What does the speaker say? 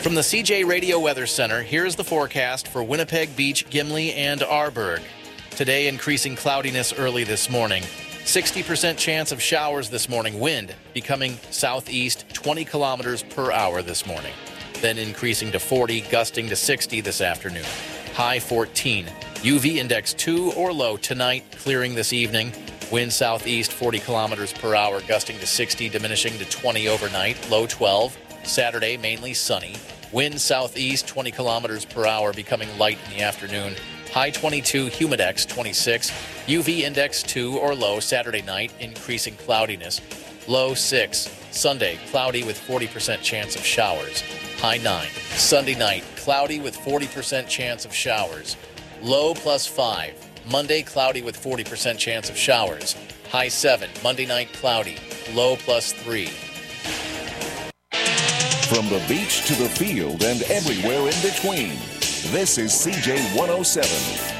From the CJ Radio Weather Center, here's the forecast for Winnipeg Beach, Gimli, and Arborg. Today, increasing cloudiness early this morning. 60% chance of showers this morning. Wind becoming southeast 20 kilometers per hour this morning. Then increasing to 40, gusting to 60 this afternoon. High 14. UV index 2 or low tonight, clearing this evening. Wind southeast 40 kilometers per hour, gusting to 60, diminishing to 20 overnight. Low 12. Saturday, mainly sunny. Wind southeast 20 kilometers per hour, becoming light in the afternoon. High 22, humidex 26. UV index 2 or low Saturday night, increasing cloudiness. Low 6. Sunday, cloudy with 40% chance of showers. High 9. Sunday night, cloudy with 40% chance of showers. Low +5. Monday, cloudy with 40% chance of showers. High 7. Monday night, cloudy. Low +3. From the beach to the field and everywhere in between, this is CJ 107.